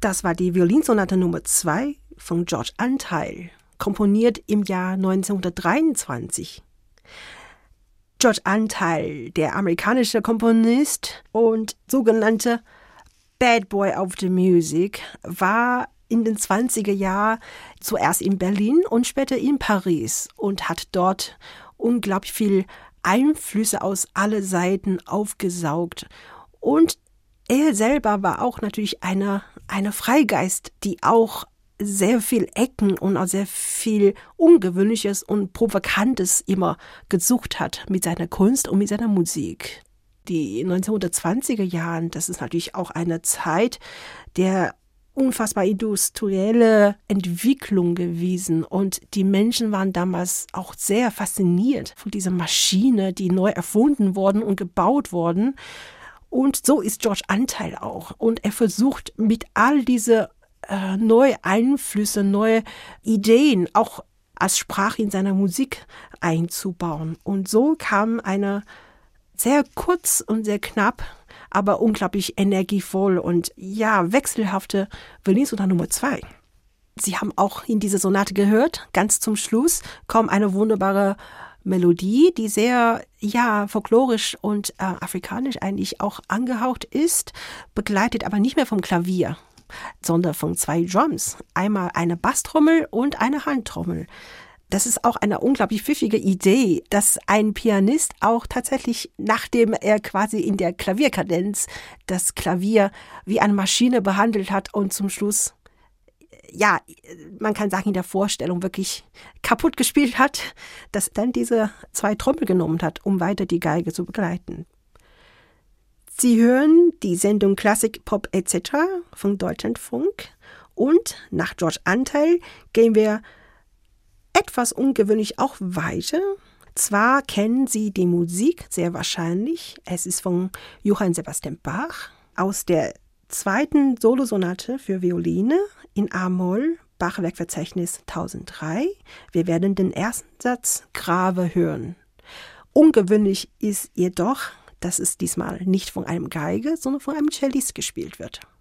Das war die Violinsonate Nummer 2 von George Antheil, komponiert im Jahr 1923. George Antheil, der amerikanische Komponist und sogenannte Bad Boy of the Music, war in den 20er Jahren zuerst in Berlin und später in Paris und hat dort unglaublich viel Einflüsse aus allen Seiten aufgesaugt. Und er selber war auch natürlich eine Freigeist, die auch sehr viel Ecken und auch sehr viel Ungewöhnliches und Provokantes immer gesucht hat mit seiner Kunst und mit seiner Musik. Die 1920er Jahren, das ist natürlich auch eine Zeit der unfassbar industrielle Entwicklung gewesen und die Menschen waren damals auch sehr fasziniert von dieser Maschine, die neu erfunden worden und gebaut worden. Und so ist George Antheil auch. Und er versucht mit all diese neue Einflüsse, neue Ideen auch als Sprache in seiner Musik einzubauen. Und so kam eine sehr kurz und sehr knapp, aber unglaublich energievoll und wechselhafte Violinsonate Nummer 2. Sie haben auch in dieser Sonate gehört, ganz zum Schluss kommt eine wunderbare Melodie, die sehr folklorisch und afrikanisch eigentlich auch angehaucht ist, begleitet aber nicht mehr vom Klavier, sondern von 2 Drums. Einmal eine Basstrommel und eine Handtrommel. Das ist auch eine unglaublich pfiffige Idee, dass ein Pianist auch tatsächlich, nachdem er quasi in der Klavierkadenz das Klavier wie eine Maschine behandelt hat und zum Schluss, man kann sagen, in der Vorstellung wirklich kaputt gespielt hat, dass dann diese 2 Trommel genommen hat, um weiter die Geige zu begleiten. Sie hören die Sendung Klassik, Pop etc. von Deutschlandfunk und nach George Antheil gehen wir etwas ungewöhnlich auch weiter. Zwar kennen Sie die Musik sehr wahrscheinlich. Es ist von Johann Sebastian Bach aus der 2. Solosonate für Violine in A-Moll, Bach-Werkverzeichnis 1003. Wir werden den ersten Satz Grave hören. Ungewöhnlich ist jedoch, dass es diesmal nicht von einem Geige, sondern von einem Cellist gespielt wird.